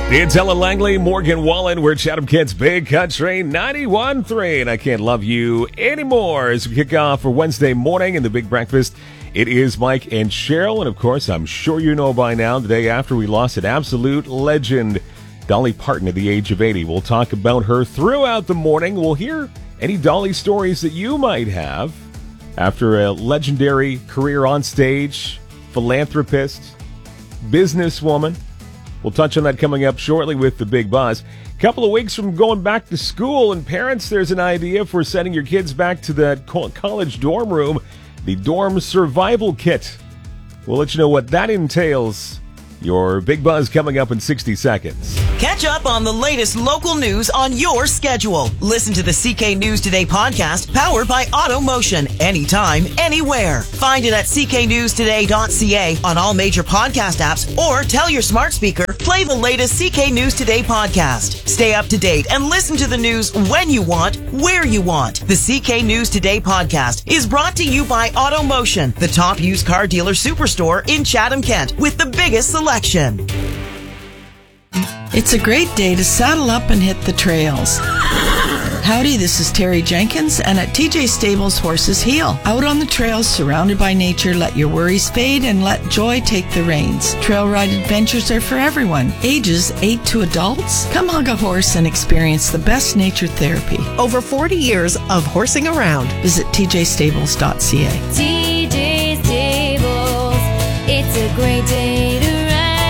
It's Ellen Langley, Morgan Wallen. We're Chatham Kids Big Country 91.3, and I can't love you anymore as we kick off for Wednesday morning in the Big Breakfast. It is Mike and Cheryl, and of course, I'm sure you know by now, the day after we lost an absolute legend, Dolly Parton at the age of 80. We'll talk about her throughout the morning. We'll hear any Dolly stories that you might have after a legendary career on stage, philanthropist, businesswoman. We'll touch on that coming up shortly with the Big Buzz. A couple of weeks from going back to school, and parents, there's an idea for sending your kids back to the college dorm room, the Dorm Survival Kit. We'll let you know what that entails. Your Big Buzz coming up in 60 seconds. Catch up on the latest local news on your schedule. Listen to the CK News Today podcast, powered by AutoMotion, anytime, anywhere. Find it at cknewstoday.ca on all major podcast apps, or tell your smart speaker, play the latest CK News Today podcast. Stay up to date and listen to the news when you want, where you want. The CK News Today podcast is brought to you by AutoMotion, the top used car dealer superstore in Chatham, Kent, with the biggest selection. It's a great day to saddle up and hit the trails. Howdy, this is Terry Jenkins, and at TJ Stables Horses Heal. Out on the trails, surrounded by nature, let your worries fade and let joy take the reins. Trail ride adventures are for everyone, ages 8 to adults. Come hug a horse and experience the best nature therapy. Over 40 years of horsing around. Visit tjstables.ca. TJ Stables, it's a great day to ride.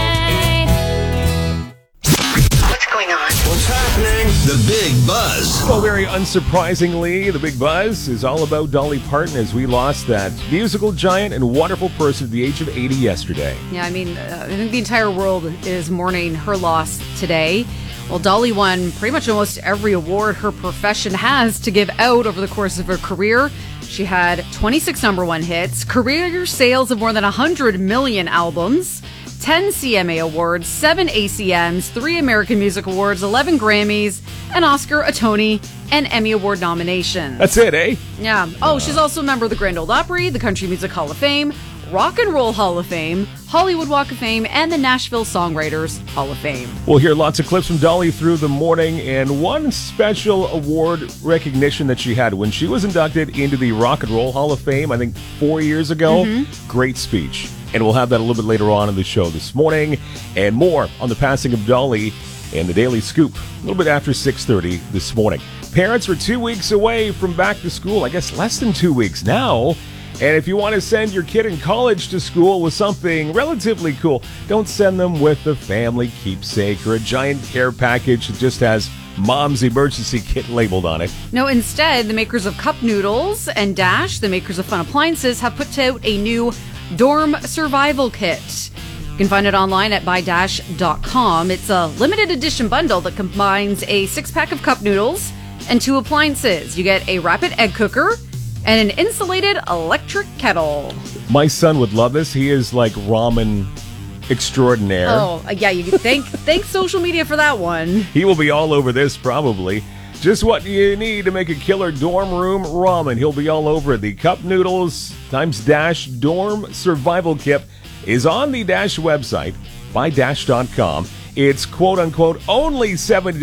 What's happening? The Big Buzz. Well, very unsurprisingly, the Big Buzz is all about Dolly Parton as we lost that musical giant and wonderful person at the age of 80 yesterday. Yeah, I mean, I think the entire world is mourning her loss today. Well, Dolly won pretty much almost every award her profession has to give out over the course of her career. She had 26 number one hits, career sales of more than 100 million albums, 10 CMA Awards, 7 ACMs, 3 American Music Awards, 11 Grammys, an Oscar, a Tony, and Emmy Award nominations. That's it, eh? Yeah. Oh, she's also a member of the Grand Ole Opry, the Country Music Hall of Fame, Rock and Roll Hall of Fame, Hollywood Walk of Fame, and the Nashville Songwriters Hall of Fame. We'll hear lots of clips from Dolly through the morning, and one special award recognition that she had when she was inducted into the Rock and Roll Hall of Fame, I think 4 years ago. Great speech. And we'll have that a little bit later on in the show this morning, and more on the passing of Dolly and the Daily Scoop a little bit after 6:30 this morning. Parents are 2 weeks away from back to school, I guess less than 2 weeks now. And if you want to send your kid in college to school with something relatively cool, don't send them with a family keepsake or a giant care package that just has Mom's Emergency Kit labeled on it. No, instead, the makers of Cup Noodles and Dash, the makers of Fun Appliances, have put out a new Dorm Survival Kit. You can find it online at buydash.com. It's a limited edition bundle that combines a 6-pack of cup noodles and 2 appliances. You get a rapid egg cooker and an insulated electric kettle. My son would love this. He is like ramen extraordinaire. Oh, yeah, you thank social media for that one. He will be all over this probably. Just what you need to make a killer dorm room ramen. He'll be all over it. The Cup Noodles times Dash Dorm Survival Kit is on the Dash website, buydash.com. It's quote-unquote only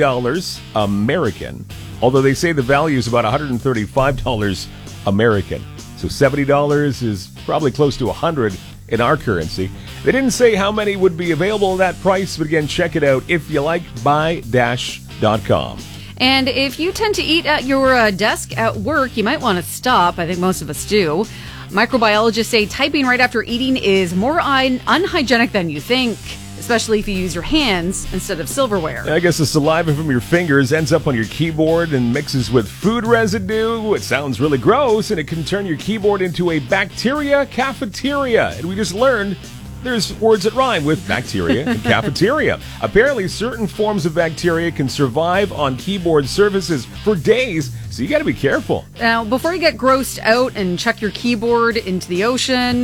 $70 American, although they say the value is about $135 American. So $70 is probably close to $100 in our currency. They didn't say how many would be available at that price, but again, check it out if you like, buydash.com. And if you tend to eat at your desk at work, you might want to stop. I think most of us do. Microbiologists say typing right after eating is more unhygienic than you think, especially if you use your hands instead of silverware. I guess the saliva from your fingers ends up on your keyboard and mixes with food residue. It sounds really gross, and it can turn your keyboard into a bacteria cafeteria. And we just learned there's words that rhyme with bacteria and cafeteria. Apparently, certain forms of bacteria can survive on keyboard surfaces for days, so you got to be careful. Now, before you get grossed out and chuck your keyboard into the ocean,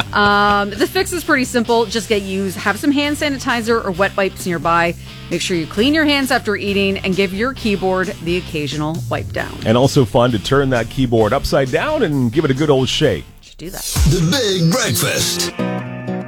the fix is pretty simple. Just have some hand sanitizer or wet wipes nearby. Make sure you clean your hands after eating and give your keyboard the occasional wipe down. And also fun to turn that keyboard upside down and give it a good old shake. You should do that. The Big Breakfast.